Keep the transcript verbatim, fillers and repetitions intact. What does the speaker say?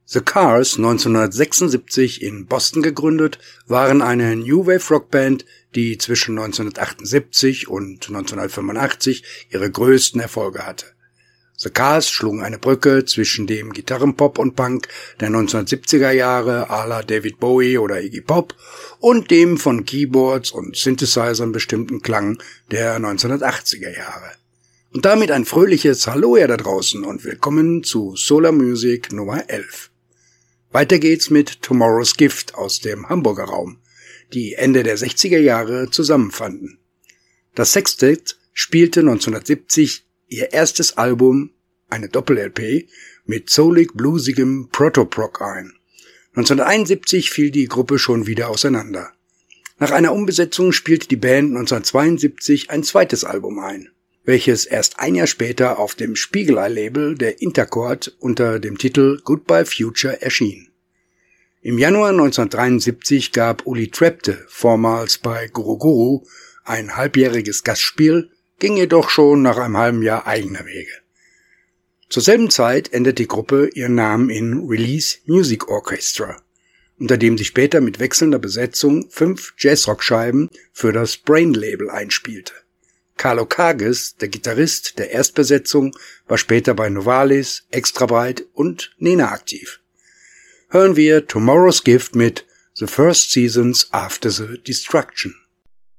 The Cars, neunzehnhundertsechsundsiebzig in Boston gegründet, waren eine New Wave Rockband, die zwischen neunzehnhundertachtundsiebzig und neunzehnhundertfünfundachtzig ihre größten Erfolge hatte. The Cars schlugen eine Brücke zwischen dem Gitarrenpop und Punk der neunzehnhundertsiebziger Jahre à la David Bowie oder Iggy Pop und dem von Keyboards und Synthesizern bestimmten Klang der neunzehnhundertachtziger Jahre. Und damit ein fröhliches Hallo ihr da draußen und willkommen zu Solar Music Nummer elf. Weiter geht's mit Tomorrow's Gift aus dem Hamburger Raum, die Ende der sechziger Jahre zusammenfanden. Das Sextett spielte neunzehnhundertsiebzig ihr erstes Album, eine Doppel-L P, mit soulig-bluesigem Proto-Prog ein. neunzehnhunderteinundsiebzig fiel die Gruppe schon wieder auseinander. Nach einer Umbesetzung spielte die Band neunzehnhundertzweiundsiebzig ein zweites Album ein, welches erst ein Jahr später auf dem Spiegelei-Label der Intercord unter dem Titel Goodbye Future erschien. Im Januar neunzehnhundertdreiundsiebzig gab Uli Trepte, vormals bei Guru Guru, ein halbjähriges Gastspiel, ging jedoch schon nach einem halben Jahr eigener Wege. Zur selben Zeit änderte die Gruppe ihren Namen in Release Music Orchestra, unter dem sie später mit wechselnder Besetzung fünf Jazzrock-Scheiben für das Brain-Label einspielte. Carlo Kages, der Gitarrist der Erstbesetzung, war später bei Novalis, Extrabreit und Nena aktiv. Hören wir Tomorrow's Gift mit The First Seasons After the Destruction.